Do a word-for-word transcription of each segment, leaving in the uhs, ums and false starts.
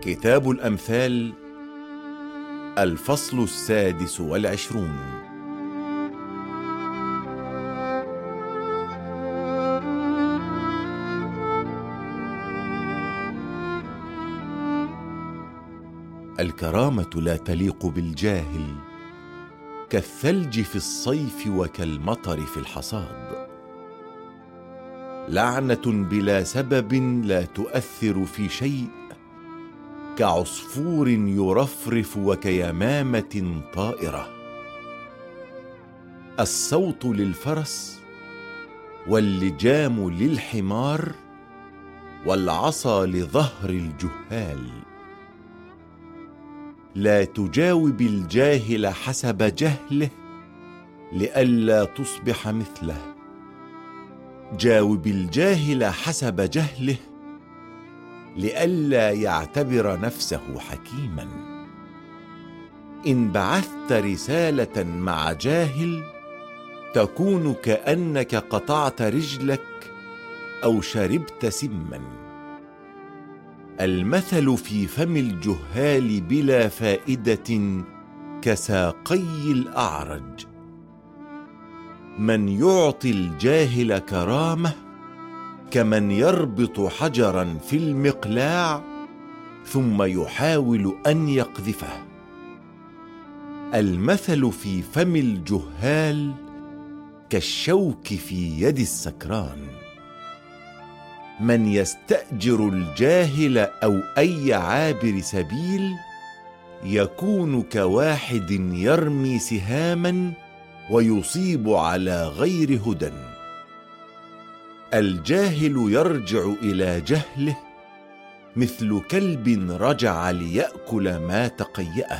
كتاب الأمثال، الفصل السادس والعشرون. الكرامة لا تليق بالجاهل، كالثلج في الصيف وكالمطر في الحصاد. لعنة بلا سبب لا تؤثر في شيء، كعصفور يرفرف وكيمامة طائرة. الصوت للفرس، واللجام للحمار، والعصا لظهر الجهال. لا تجاوب الجاهل حسب جهله، لئلا تصبح مثله. جاوب الجاهل حسب جهله، لئلا يعتبر نفسه حكيما. إن بعثت رسالة مع جاهل، تكون كأنك قطعت رجلك أو شربت سما. المثل في فم الجهال بلا فائدة كساقي الأعرج. من يعطي الجاهل كرامة كمن يربط حجرا في المقلاع ثم يحاول أن يقذفه. المثل في فم الجهال كالشوك في يد السكران. من يستأجر الجاهل أو أي عابر سبيل يكون كواحد يرمي سهاما ويصيب على غير هدى. الجاهل يرجع إلى جهله مثل كلب رجع ليأكل ما تقيأه.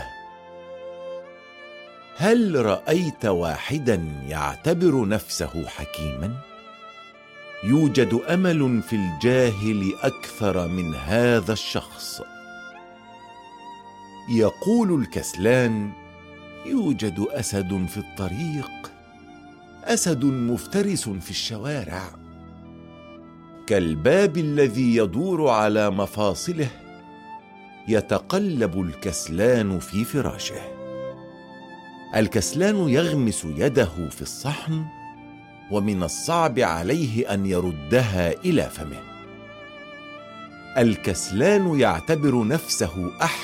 هل رأيت واحدا يعتبر نفسه حكيما؟ يوجد أمل في الجاهل أكثر من هذا الشخص. يقول الكسلان: يوجد أسد في الطريق، أسد مفترس في الشوارع. كالباب الذي يدور على مفاصله، يتقلب الكسلان في فراشه. الكسلان يغمس يده في الصحن، ومن الصعب عليه أن يردها إلى فمه. الكسلان يعتبر نفسه أحسن